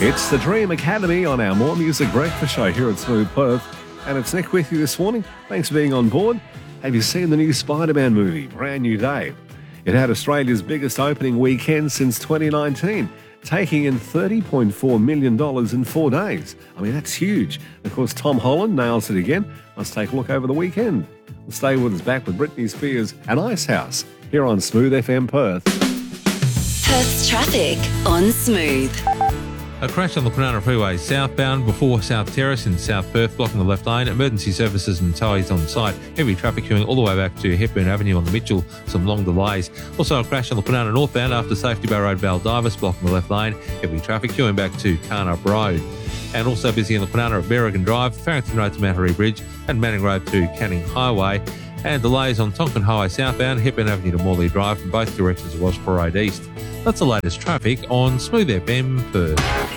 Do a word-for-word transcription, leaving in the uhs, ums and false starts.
It's the Dream Academy on our More Music Breakfast show here at Smooth Perth. And it's Nick with you this morning. Thanks for being on board. Have you seen the new Spider-Man movie, Brand New Day? It had Australia's biggest opening weekend since twenty nineteen, taking in thirty point four million dollars in four days. I mean, that's huge. Of course, Tom Holland nails it again. Let's take a look over the weekend. We'll stay with us back with Britney Spears and Icehouse here on Smooth F M Perth. Perth's traffic on Smooth. A crash on the Kwinana Freeway southbound before South Terrace in South Perth, blocking the left lane. Emergency services and towies on site. Heavy traffic queuing all the way back to Hepburn Avenue on the Mitchell. Some long delays. Also a crash on the Kwinana northbound after Safety Bay Road, Baldivis, blocking the left lane. Heavy traffic queuing back to Carnup Road. And also busy in the Kwinana at Berrigan Drive, Farrington Road to Mattery Bridge, and Manning Road to Canning Highway. And delays on Tonkin Highway southbound, Hepburn Avenue to Morley Drive from both directions of Washborough Road East. That's the latest traffic on Smooth F M Perth.